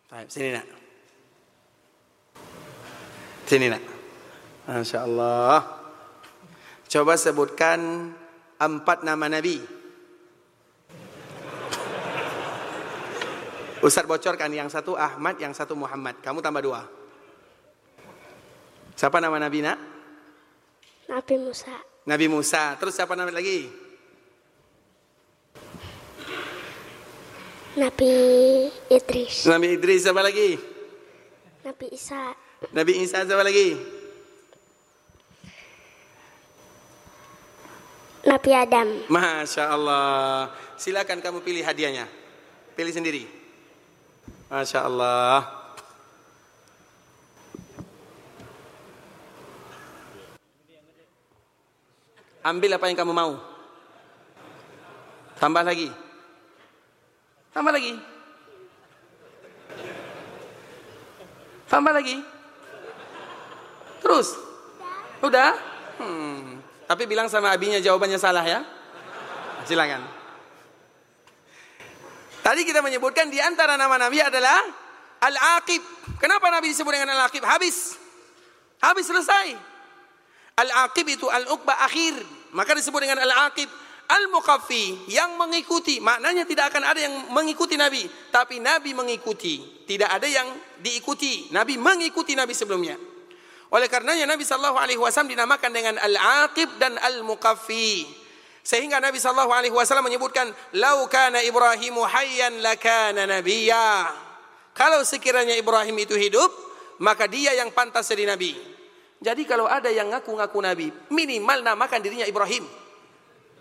Baik, sini nak. Sini nak. Masya Allah. Coba sebutkan 4 nama Nabi. Ustaz bocorkan, yang satu Ahmad, yang satu Muhammad. Kamu tambah 2. Siapa nama Nabi nak? Nabi Musa. Nabi Musa. Terus siapa nama lagi? Nabi Idris. Nabi Idris. Siapa lagi? Nabi Isa. Nabi Isa. Siapa lagi? Nabi Adam. Masya Allah. Silakan kamu pilih hadiahnya. Pilih sendiri. Masya Allah. Ambil apa yang kamu mau. Tambah lagi. Tambah lagi. Tambah lagi. Terus. Udah? Tapi bilang sama abinya jawabannya salah ya. Silakan. Tadi kita menyebutkan di antara nama Nabi adalah Al-Aqib. Kenapa Nabi disebut dengan Al-Aqib? Habis selesai. Al-Aqib itu al-uqba akhir. Maka disebut dengan Al-Aqib. Al-Muqaffi, yang mengikuti. Maknanya tidak akan ada yang mengikuti Nabi, tapi Nabi mengikuti. Tidak ada yang diikuti. Nabi mengikuti Nabi sebelumnya. Oleh karenanya Nabi SAW dinamakan dengan Al-Aqib dan Al-Muqaffi. Sehingga Nabi SAW menyebutkan, "Lau kana Ibrahimu hayyan lakana nabiyya." Kalau sekiranya Ibrahim itu hidup, maka dia yang pantas jadi nabi. Jadi kalau ada yang ngaku-ngaku nabi, minimal namakan dirinya Ibrahim.